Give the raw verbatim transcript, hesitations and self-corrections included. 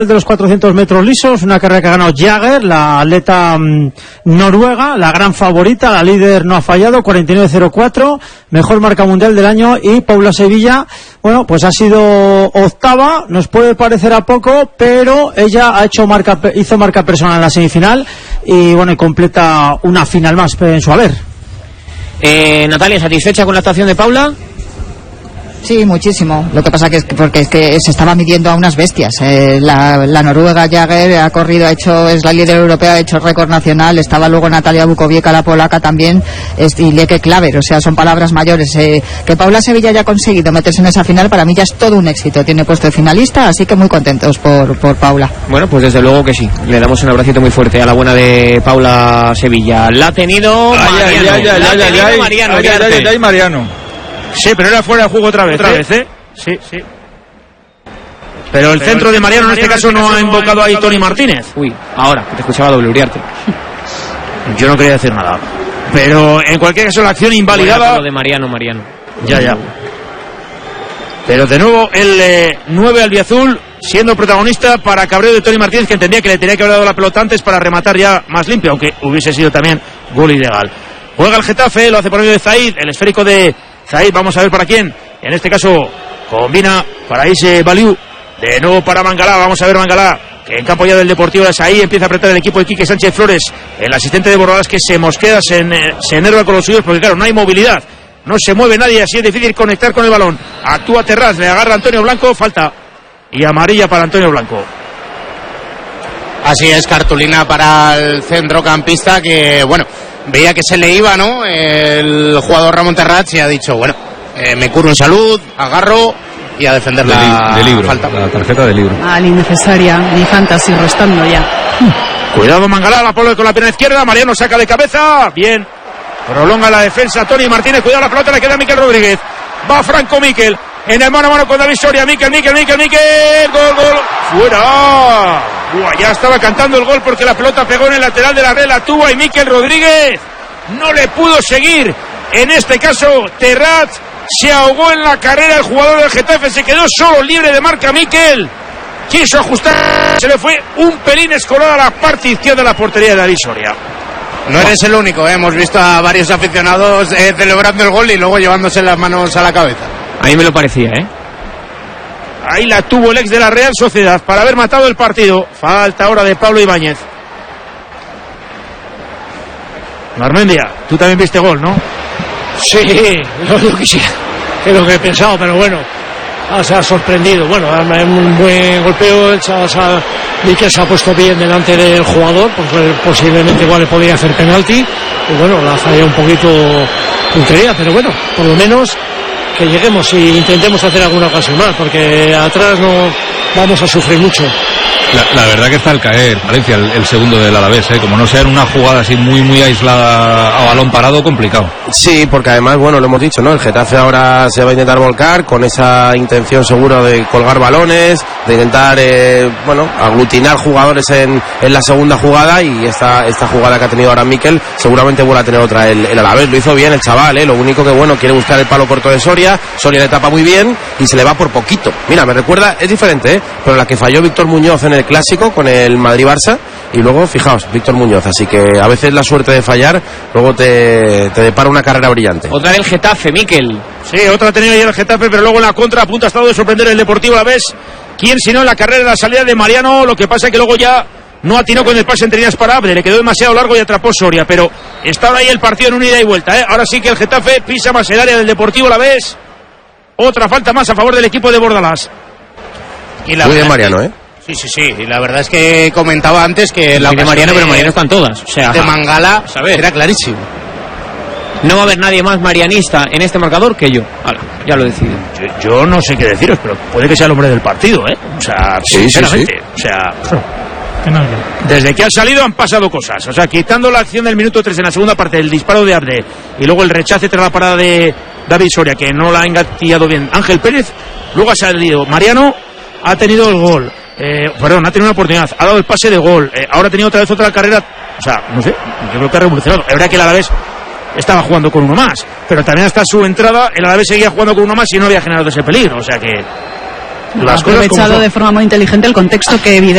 de los cuatrocientos metros lisos, una carrera que ha ganado Jager, la atleta mmm, noruega, la gran favorita, la líder no ha fallado, cuarenta y nueve cero cuatro, mejor marca mundial del año. Y Paula Sevilla, bueno, pues ha sido octava, nos puede parecer a poco, pero ella ha hecho marca, hizo marca personal en la semifinal y bueno, y completa una final más en su haber. Eh, Natalia, ¿satisfecha con la actuación de Paula? Sí, muchísimo. Lo que pasa que es que porque es que se estaba midiendo a unas bestias. Eh, la, la noruega Jager ha corrido, ha hecho, es la líder europea, ha hecho récord nacional. Estaba luego Natalia Bukowiecka, la polaca también, es, y Lieke Klaver. O sea, son palabras mayores. Eh, que Paula Sevilla haya conseguido meterse en esa final, para mí ya es todo un éxito. Tiene puesto de finalista, así que muy contentos por, por Paula. Bueno, pues desde luego que sí. Le damos un abracito muy fuerte a la buena de Paula Sevilla. La ha tenido Mariano. Sí, pero era fuera de juego otra vez. Otra ¿eh? vez, ¿eh? Sí, sí. Pero el pero centro el de Mariano en este caso no ha invocado ahí Tony Martínez. Uy, ahora, que te escuchaba doble Uriarte. Yo no quería decir nada. Pero en cualquier caso la acción invalidada. Lo de Mariano, Mariano. Ya, ya. Pero de nuevo el eh, nueve albiazul siendo protagonista para cabreo de Tony Martínez, que entendía que le tenía que haber dado la pelota antes para rematar ya más limpio, aunque hubiese sido también gol ilegal. Juega el Getafe, lo hace por medio de Zaid, el esférico de Zaid, vamos a ver para quién. En este caso combina para Ise Baliu. De nuevo para Mangalá, vamos a ver Mangalá, que en campo ya del Deportivo de Saí empieza a apretar el equipo de Quique Sánchez Flores. El asistente de Bordalas que se mosquea, se, se enerva con los suyos, porque claro, no hay movilidad, no se mueve nadie, así es difícil conectar con el balón. Actúa Terraz, le agarra Antonio Blanco, falta y amarilla para Antonio Blanco. Así es, cartulina para el centrocampista que, bueno, veía que se le iba, ¿no? El jugador Ramón Terraz y ha dicho, bueno, eh, me curo en salud, agarro y a defender de la de libro, falta. La tarjeta de libro. Ah, innecesaria, ni fantasy restando ya. Cuidado Mangalá, la pone con la pierna izquierda, Mariano saca de cabeza, bien, prolonga la defensa Tony Martínez, cuidado la pelota, le queda a Miquel Rodríguez, va Franco Miquel, en el mano a mano con David Soria, Miquel, Miquel, Miquel, Miquel, gol, gol, fuera. Buah, ya estaba cantando el gol porque la pelota pegó en el lateral de la red, la tuvo y Miquel Rodríguez no le pudo seguir. En este caso Terraz se ahogó en la carrera, el jugador del Getafe se quedó solo, libre de marca. Miquel quiso ajustar, se le fue un pelín escolado a la parte izquierda de la portería de David Soria. No eres el único, ¿eh? Hemos visto a varios aficionados eh, celebrando el gol y luego llevándose las manos a la cabeza. A mí me lo parecía, ¿eh? Ahí la tuvo el ex de la Real Sociedad para haber matado el partido. Falta ahora de Pablo Ibáñez. Marmendia, tú también viste gol, ¿no? Sí, no lo quisiera, es lo que he pensado, pero bueno, se ha sorprendido. Bueno, es un buen golpeo, el chaval se ha, Miquel se ha puesto bien delante del jugador, pues posiblemente igual le podía hacer penalti, y bueno, la falla un poquito puntería, pero bueno, por lo menos que lleguemos y intentemos hacer alguna ocasión más, porque atrás no vamos a sufrir mucho. La, la verdad que está al caer Valencia, el, el segundo del Alavés, ¿eh? Como no sea en una jugada así muy muy aislada a balón parado, complicado. Sí, porque además, bueno, lo hemos dicho, ¿no? El Getafe ahora se va a intentar volcar con esa intención seguro de colgar balones, de intentar, eh, bueno, aglutinar jugadores en, en la segunda jugada, y esta, esta jugada que ha tenido ahora Miquel seguramente vuelve a tener otra el, el Alavés. Lo hizo bien el chaval, ¿eh? Lo único que, bueno, quiere buscar el palo corto de Soria, Soria le tapa muy bien y se le va por poquito. Mira, me recuerda, es diferente, ¿eh? Pero la que falló Víctor Muñoz en el clásico con el Madrid-Barça, y luego, fijaos, Víctor Muñoz, así que a veces la suerte de fallar luego te, te depara una carrera brillante. Otra del Getafe, Miquel. Sí, otra ha tenido ayer el Getafe, pero luego en la contra a punto ha estado de sorprender el Deportivo Alavés. ¿Quién sino en la carrera de la salida de Mariano? Lo que pasa es que luego ya no atinó con el pase entre líneas para Abde, le quedó demasiado largo y atrapó Soria, pero está ahora ahí el partido en una ida y vuelta, ¿eh? Ahora sí que el Getafe pisa más el área del Deportivo Alavés. Otra falta más a favor del equipo de Bordalás. Y la Muy bien Mariano, ¿eh? Sí, sí, sí, y la verdad es que comentaba antes que la de Mariano, pero Mariano están todas, o sea, de Mangala era clarísimo. No va a haber nadie más marianista en este marcador que yo. Hala, ya lo he decidido. Yo, yo no sé qué deciros, pero puede que sea el hombre del partido, ¿eh? O sea, sí, sinceramente, sí, sí. O sea, desde que ha salido han pasado cosas. O sea, quitando la acción del minuto tres en la segunda parte, el disparo de Abde y luego el rechace tras la parada de David Soria, que no la ha engatillado bien Ángel Pérez, luego ha salido Mariano, ha tenido el gol. Eh, perdón, ha tenido una oportunidad, ha dado el pase de gol, eh, ahora ha tenido otra vez otra carrera, o sea, no sé, yo creo que ha revolucionado. Es verdad que el Alavés estaba jugando con uno más, pero también hasta su entrada el Alavés seguía jugando con uno más y no había generado ese peligro, o sea que las ha aprovechado cosas como de forma muy inteligente el contexto que evidentemente